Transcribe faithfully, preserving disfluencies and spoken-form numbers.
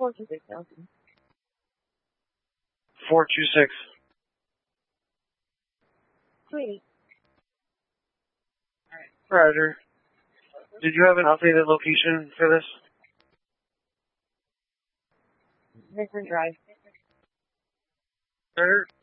four two six thousand. four two six. Sweet. Roger. Did you have an updated location for this? Richmond Drive. Roger.